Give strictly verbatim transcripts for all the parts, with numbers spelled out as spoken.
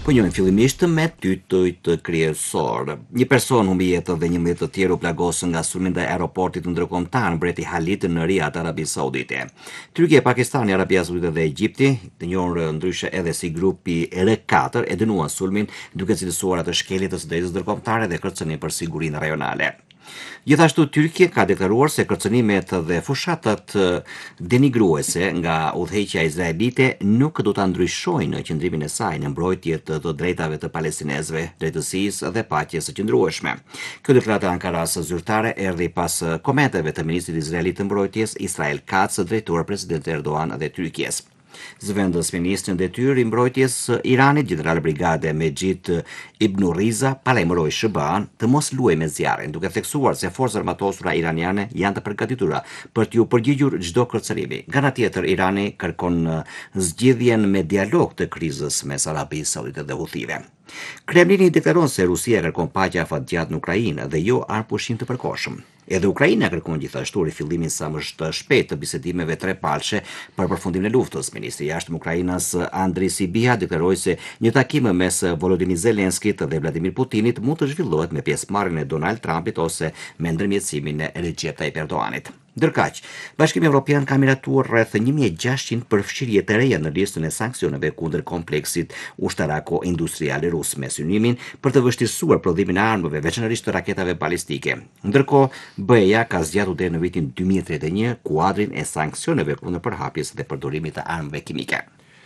Po njojmë fillimisht me tytojt kryesor. Një person humbi jetën dhe njëmbëdhjetë të tjerë u plagosën nga sulmi ndaj aeroportit ndërkombëtar mbreti Khalid në Riyadh, Arabi Saudite. Turqia, Pakistani, Arabia Saudite dhe Egjipti, të njohur ndryshe edhe si grupi R katër, e dënuan sulmin duke cilësuar atë shkelje të së drejtës ndërkombëtare dhe kërcënim për sigurinë rajonale. Gjithashtu, Turqia ka deklaruar se kërcënimet dhe fushatat denigruese nga udhëheqja izraelite nuk do ta ndryshojnë qëndrimin e saj në mbrojtje të të drejtave të palestinezëve, drejtësisë dhe paqes së qëndrueshme. Kjo deklaratë e Ankaras zyrtare erdhi pas komenteve të ministrit izraelit të mbrojtjes Israel Katz, drejtuar presidentit Erdogan dhe Turqisë. Zëvendës ministrin detyrë i mbrojtjes Iranit, general brigade Mejid Ibn Riza, palajmëroi S B A-n të mos luajë me zjarrin, duke theksuar se forcat armatosura iraniane janë të përgatitura për t'u përgjigjur çdo kërcënimi. Nga ana tjetër, Irani kërkon zgjidhjen me dialog të krizës mes Arabisë Saudite dhe Huthive. Kremlini deklaron se Rusia kërkon paqe afatgjatë në Ukrainë dhe jo armpushim të përkohshëm. Edhe Ukraina kërkon gjithashtu rifillimin sa më të shpejtë të bisedimeve trepalshe për përfundimin e luftës. Ministri i jashtëm Ukrainës Andriy Sybiha deklaroi se një takim mes Volodymyr Zelenskit dhe Vladimir Putinit mund të zhvillohet me pjesëmarrjen e Donald Trumpit ose me ndërmjetësimin e Recep Tayyip Erdoganit. Ndërkaq, Bashkimi Evropian ka miratuar rreth një mijë e gjashtëqind përfshirje të reja në listën e sanksioneve kundër kompleksit ushtarako-industrial rus, me synimin për të vështirësuar prodhimin e armëve, veçanërisht të raketave balistike. Ndërkohë, B E A ka zgjatur deri në vitin dy mijë e tridhjetë e një kuadrin e sanksioneve kundër përhapjes dhe përdorimit të armëve kimike.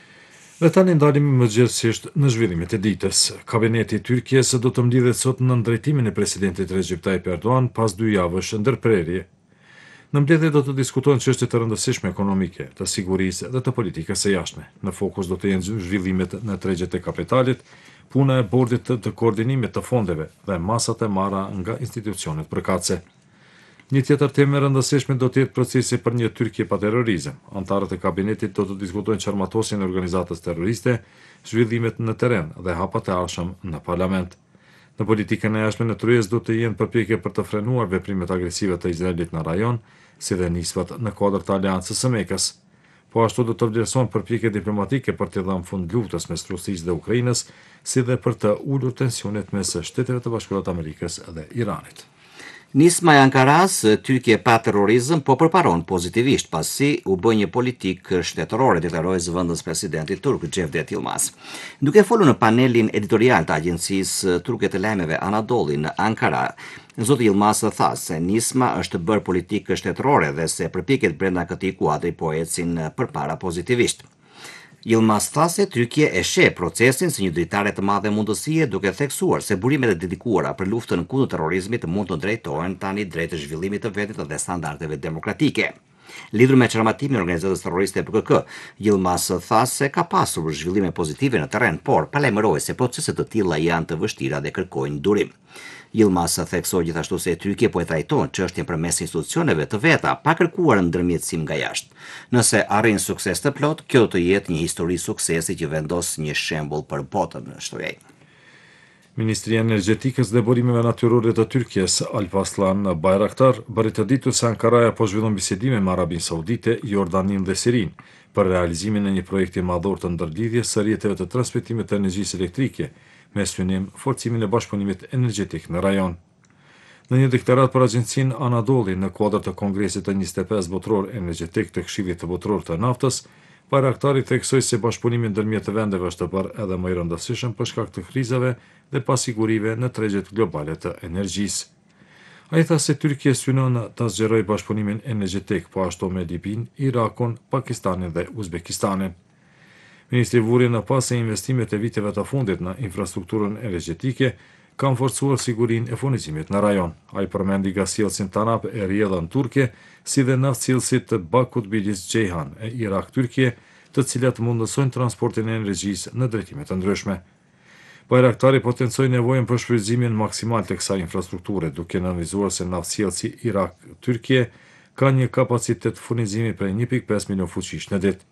Dhe tani ndalemi mëngjesisht në zhvillimet e ditës. Kabineti i Turqisë do të mbledhet sot në drejtimin e presidentit Recep Tayyip Erdogan pas dy javësh ndërprerje. Në mbledhje do të diskutojnë çështje të rëndësishme ekonomike, të sigurisë dhe të politikës së jashtme. Në fokus do të jenë zhvillimet në tregjet e kapitalit, puna e bordit të koordinimit të fondeve dhe masat e marra nga institucionet përkatëse. Një tjetër temë e rëndësishme do të jetë procesi për një Turqi pa terrorizëm. Antarët e kabinetit do të diskutojnë qarmatosjen e organizatës terroriste, zhvillimet në terren dhe hapat e ardhshëm në parlament. Në politikën e jashtme në kryes do të jenë përpjekje për të frenuar veprimet agresive të Izraelit në rajon, si dhe nisvat në kuadër të Aleancës së Mekës. Po ashtu do të vlerësohen përpjekje diplomatike për të dhënë fund luftës mes Rusisë dhe Ukrainës, si dhe për të ulur tensionet mes Shteteve të Bashkuara të Amerikës dhe Iranit. Nisma e Ankaras, Turqia pa terrorizëm, po përparon pozitivisht pasi u bë një politikë shtetërore, deklaroi zëvendës presidenti turk Cevdet Yılmaz. Duke folur në panelin editorial të agjencisë turke të lajmeve Anadolu në Ankara, zoti Yılmaz tha se nisma është bërë politikë shtetërore dhe se përpjekjet brenda këtij kuadri po ecin përpara pozitivisht. Yılmaz tha se Turqia e sheh procesin si një dritare të madhe mundësie, duke theksuar se burimet e dedikuara për luftën kundër terrorizmit mund të drejtohen tani drejt zhvillimit të vendit dhe standardeve demokratike. Lidhur me çarmatimin e organizatës terroriste P K K, Yılmaz tha se ka pasur zhvillime pozitive në terren, por palajmëroi se proceset të tilla janë të vështira dhe kërkojnë durim. Yılmaz theksoi gjithashtu se Turqia po e trajton çështjen përmes institucioneve të veta, pa kërkuar ndërmjetësim nga jashtë. Nëse arrin sukses të plot, kjo do të jetë një histori suksesi që vendos një shembull për botën, shtojai. Ministri i Energjetikës dhe Burimeve Natyrore të Turqisë, Alparslan Bayraktar, bëri të ditur se Ankaraja po zhvillon bisedime me Arabinë Saudite, Jordaninë dhe Sirinë për realizimin e një projekti madhor të ndërlidhjes së rrjeteve të transmetimit të energjisë elektrike, me synim forcimin e bashkëpunimit energjetik në rajon. Në një deklaratë për agjencinë Anadolu në kuadër të Kongresit të njëzet e pesë botror energjetik të Këshillit të Botror të Naftës, Bayraktari theksoi se bashkëpunimi ndërmjet të vendeve është bërë edhe më i rëndësishëm për shkak të krizave dhe pasigurive në tregjet globale të energjisë. Ai tha se Turqia synon të zgjerojë bashkëpunimin energjetik, po ashtu me Libin, Irakun, Pakistanin dhe Uzbekistanin. Ministri vuri në pas se investimet e viteve të fundit në infrastrukturën energjetike kanë forcuar sigurinë e furnizimit në rajon. Ai përmendi gasjellsin Tanap e rrjedhën turke, si dhe naftësjellësit të Bakut Bilis Ceyhan e Irak Turqie, të cilat mundësojnë transportin e energjisë në drejtime të ndryshme. Bayraktari potencoi nevojën për shfrytëzimin maksimal të kësaj infrastrukture, duke nënvizuar se naftësjellsi Irak Turqie ka një kapacitet furnizimi prej një pikë pesë milion fuqish në ditë.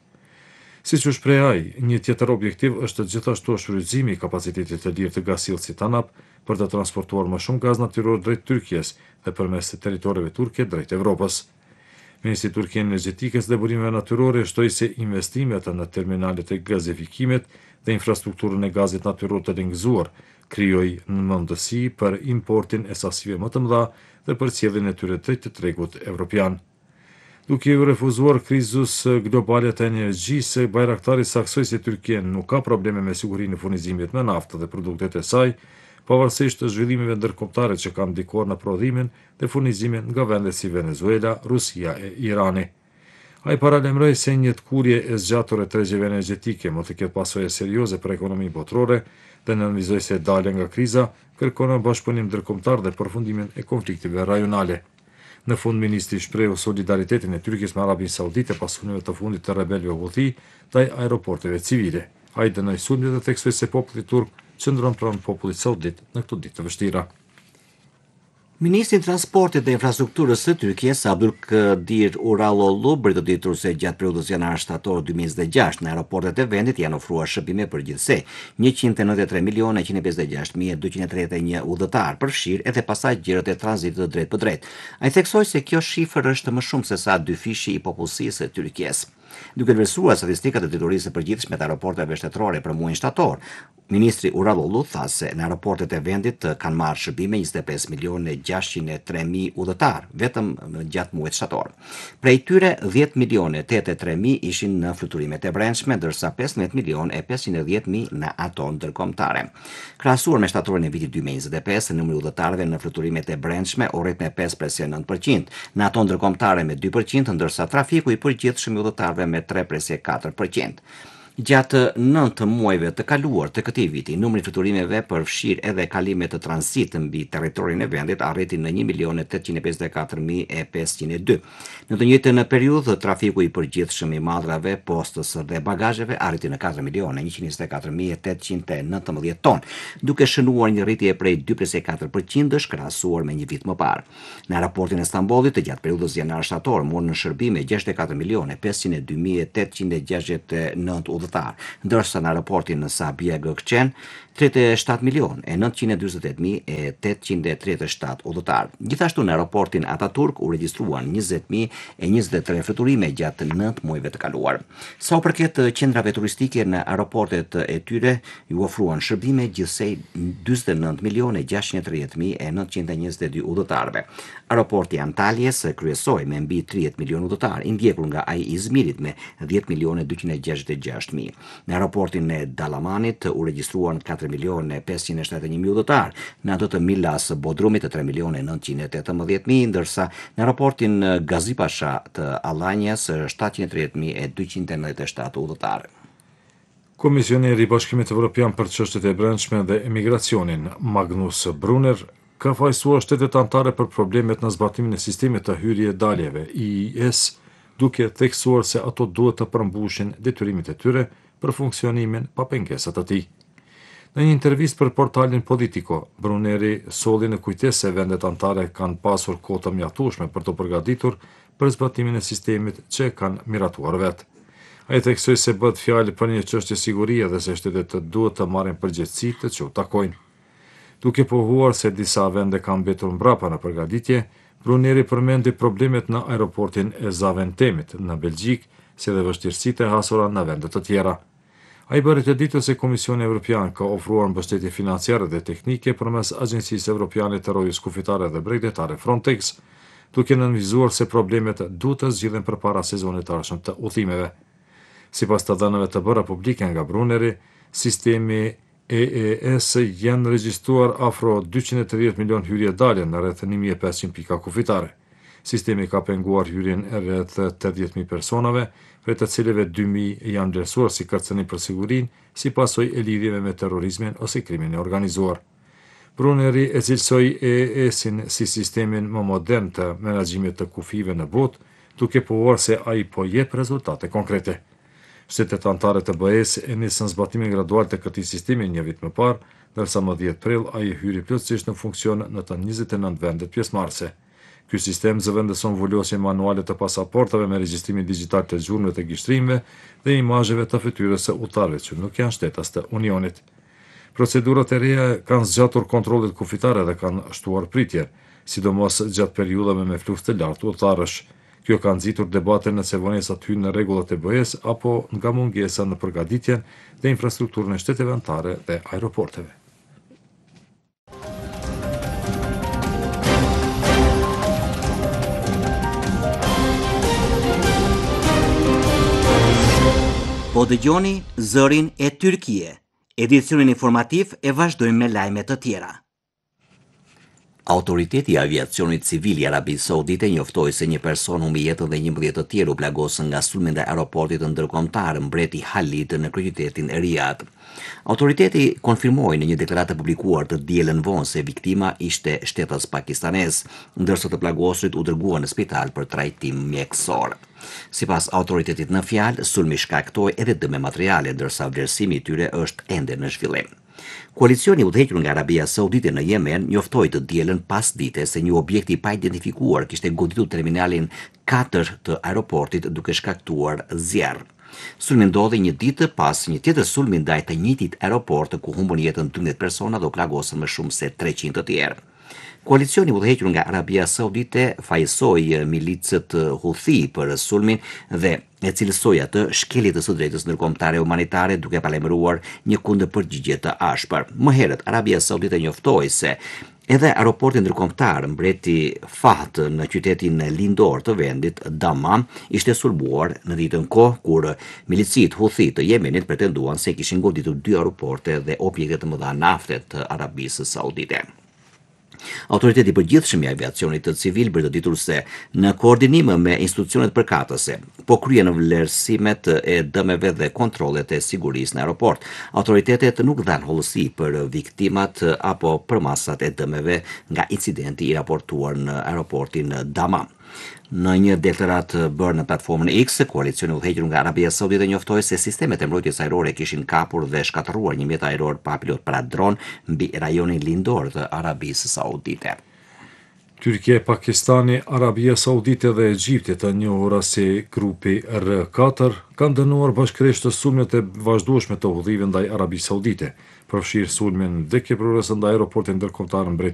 Siç u shpreh ai, një tjetër objektiv është gjithashtu shfrytëzimi i kapacitetit të lirë të gasjellësit Tanap për të transportuar më shumë gaz natyror drejt Turqisë dhe përmes të territoreve turke drejt Evropës. Ministri i Turqi Energjetikës dhe Burimeve Natyrore shtoi se investimet në terminalet e gazifikimit dhe infrastrukturën e gazit natyror të ringëzuar krijoi në mundësi për importin e sasive më të mëdha dhe për sjelljen e tyre drejt të tregut evropian. Duke u refuzuar krizës globale të energjisë, Bajraktari saksoi se Turqia nuk ka probleme me sigurinë e furnizimit me naftë dhe produktet e saj, pavarësisht të zhvillimeve ndërkombëtare që kanë ndikuar në prodhimin dhe furnizimin nga vende si Venezuela, Rusia e Irani. Ai paralajmëroi se një kurje e zgjatur e tregjeve energjetike mund të ketë pasojë serioze për ekonominë botërore dhe nënvizoi se dalja nga kriza kërkon bashkëpunim ndërkombëtar dhe përfundimin e konflikteve rajonale. Në fund, ministri shprehu solidaritetin e Turqisë me Arabinë Saudite pas sulmeve të fundit të rebelëve Houthi ndaj aeroporteve civile. Ai dënoi sulmet dhe theksoi se populli turk qëndron pranë popullit saudit në këto ditë të vështira. Ministri i Transportit dhe Infrastrukturës së Turqisë, Abdulkadir Uraloglu, bërtoditur se gjatë periudhës janar-shtator dy mijë e njëzet e gjashtë në aeroportet e vendit janë ofruar shërbime përgjithëse njëqind e nëntëdhjetë e tre milion e njëqind e pesëdhjetë e gjashtë mijë e dueqind e tridhjetë e një udhëtar, përfshirë edhe pasagjerët e tranzitit të drejt për drejt. Ai theksoi se kjo shifër është më shumë se sa dy fishi i popullsisë së Turqisë. Duke vlerësuar statistikat e drejtorisë së përgjithshme të aeroporteve shtetërore për muajin shtator, ministri Uraloglu tha se në aeroportet e vendit kanë marrë shërbime njëzet e pesë milion e gjashtëqind e tre mijë udhëtar vetëm gjatë muajit shtator. Prej tyre dhjetë milion e tetëdhjetë e tre mijë ishin në fluturimet e brendshme, ndërsa pesëmbëdhjetë milion e pesëqind e dhjetë mijë në ato ndërkombëtare. Krahasuar me shtatorin e vitit dy mijë e njëzet e pesë, numri i udhëtarëve në fluturimet e brendshme u rrit me pesë presë nëntë përqind, në ato ndërkombëtare me dy përqind, ndërsa trafiku i përgjithshëm i udhëtarëve me tre presë katër përqind. Gjatë nëntë muajve të kaluar të këtij viti, numri i fluturimeve përfshirë edhe kalime të tranzit mbi territorin e vendit arriti në një milion e tetëqind e pesëdhjetë e katër mijë e pesëqind e dy. Në të njëjtën periudhë, trafiku i përgjithshëm i madrave, postës dhe bagazheve arriti në katër milion e njëqind e njëzet e katër mijë e tetëqind e nëntëmbëdhjetë ton, duke shënuar një rritje prej dy presë katër përqind-sh krahasuar me një vit më parë. Në aeroportin e Stambollit, të gjatë periudhës janar-shtator, morën në shërbime gjashtëdhjetë e katër milion e pesëqind e dy mijë e tetëqind e gjashtëdhjetë e nëntë udhëtar, ndërsa në aeroportin në Sabiha Gökçen tridhjetë e shtatë milion e nëntëqind e dyzet e tetë mijë e tetëqind e tridhjetë e shtatë udhëtar. Gjithashtu në aeroportin Ataturk u regjistruan njëzet mijë e njëzet e tre fluturime gjatë nëntë muajve të kaluar. Sa u përket qendrave turistike në aeroportet e tyre ju ofruan shërbime gjithsej dyzet e nëntë milion e gjashtëqind e tridhjetë mijë e nëntëqind e njëzet e dy udhëtarëve. Aeroporti Antaljes kryesoi me mbi tridhjetë milion udhëtar, i ndjekur nga ai i Izmirit me dhjetë milion e dyqind e gjashtëdhjetë e gjashtë mijë. Në aeroportin e Dalamanit u regjistruan katër milion e pesëqind e shtatëdhjetë e një mijë udhëtar, në ato të Milas Bodrumit të tre milion e nëntëqind e tetëmbëdhjetë mijë, ndërsa në aeroportin Gazipasha të Allanjës shtatëqind e tridhjetë mijë e dyqind e nëntëdhjetë e shtatë udhëtar. Komisioneri i Bashkimit Evropian për çështjet e brendshme dhe emigracionin, Magnus Brunner, ka fajsuar shtetet anëtare për problemet në zbatimin e sistemit të hyrje-daljeve I I S, duke theksuar se ato duhet të përmbushin detyrimet e tyre për funksionimin pa pengesat të tij. Në një intervistë për portalin Politico, Bruneri solli në kujtesë se vendet anëtare kanë pasur kohë të mjaftueshme për të përgatitur për zbatimin e sistemit që kanë miratuar vetë. Ai theksoi se bëhet fjalë për një çështje sigurie dhe se shtetet duhet të marrin përgjegjësi të që u takojnë. Duke pohuar se disa vende kanë mbetur mbrapa në përgatitje, Bruneri përmendi problemet në aeroportin e Zaventemit në Belgjik, si dhe vështirësitë e hasura në vende të tjera. Ai bëri të ditur se Komisioni Evropian ka ofruar mbështetje financiare dhe teknike përmes Agjencisë Evropiane të Rojës Kufitare dhe Bregdetare Frontex, duke nënvizuar se problemet duhet të zgjidhen përpara sezonit të ardhshëm të udhëtimeve. Sipas të dhënave të bëra publike nga Bruneri, sistemi E E S janë regjistruar afro dyqind e tridhjetë milion hyrje-dalje në rreth një mijë e pesëqind pika kufitare. Sistemi ka penguar hyrjen e rreth tetëdhjetë mijë personave, prej të cilëve dy mijë janë vlerësuar si kërcënim për sigurinë, si pasojë e lidhjeve me terrorizmin ose krimin e organizuar. Bruneri e cilësoi E E S-in si sistemin më modern të menaxhimit të kufive në botë, duke pohuar se ai po jep rezultate konkrete. Shtetet anëtare të B E-s e nisën zbatimin gradual të këtij sistemi një vit më parë, ndërsa më dhjetë prill ai hyri plotësisht në funksion në të njëzet e nëntë vendet pjesëmarrëse. Ky sistem zëvendëson vulosjen manuale të pasaportave me regjistrimin digital të gjurmëve të gishtrimeve dhe imazheve të fytyrës së udhëtarëve që nuk janë shtetas të Unionit. Procedurat e reja kanë zgjatur kontrollet kufitare dhe kanë shtuar pritje, sidomos gjatë periudhave me fluks të lartë udhëtarësh. Kjo ka nxitur debate nëse vonesat hyn në rregullat e B E-s apo nga mungesa në përgatitjen dhe infrastrukturën e shteteve anëtare dhe aeroporteve. Po dëgjoni zërin e Tyrkie. Edicionin informativ e vazhdojmë me lajme të tjera. Autoriteti i aviacionit civil i Arabisë Saudite njoftoi se një person humbi jetën dhe njëmbëdhjetë të tjerë u plagosën nga sulmi ndaj aeroportit ndërkombëtar Mbreti Khalid në kryeqytetin e Riyadh. Autoriteti konfirmoi në një deklaratë publikuar të dielën vonë se viktima ishte shtetës pakistanez, ndërsa të plagosurit u dërguan në spital për trajtim mjekësor. Sipas autoritetit në fjalë, sulmi shkaktoi edhe dëme materiale, ndërsa vlerësimi i tyre është ende në zhvillim. Koalicioni udhëhequr nga Arabia Saudite në Yemen njoftoi të dielën pasdite se një objekt i pa identifikuar kishte goditur terminalin katër të aeroportit duke shkaktuar zjarr. Sulmi ndodhi një ditë pas një tjetër sulmi ndaj të njëjtit aeroport ku humbën jetën dymbëdhjetë persona dhe u plagosën më shumë se treqind të tjerë. Koalicioni udhëhequr nga Arabia Saudite fajsoi milicët Houthi për sulmin dhe e cilësoi atë shkelje të së drejtës ndërkombëtare humanitare duke palemëruar një kundërpërgjigje të ashpër. Më herët Arabia Saudite njoftoi se edhe aeroporti ndërkombëtar Mbreti Fahd në qytetin lindor të vendit Dammam ishte sulmuar në ditën kohë kur milicit Houthi të Yemenit pretenduan se kishin goditur dy aeroporte dhe objekte të mëdha nafte të Arabisë Saudite. Autoriteti i përgjithshëm i aviacionit të civil bëri të ditur se në koordinim me institucionet përkatëse po kryen vlerësimet e dëmeve dhe kontrollet e sigurisë në aeroport. Autoritetet nuk dhanë hollësi për viktimat apo për masat e dëmeve nga incidenti i raportuar në aeroportin Dammam. Në një deklaratë bërë në platformën X, koalicioni udhëhequr nga Arabia Saudite njoftoi se sistemet e mbrojtjes ajrore kishin kapur dhe shkatërruar një mjet ajror pa pilot para dron mbi rajonin lindor të Arabisë Saudite. Tyrkia, Pakistani, Arabia Saudite dhe Egjipti, të njohura si grupi R katër, kanë dënuar bashkërisht sulmet e vazhdueshme të Huthive ndaj Arabisë Saudite, përfshirë sulmin vdekjeprorës ndaj aeroportit ndërkombëtar Mbreti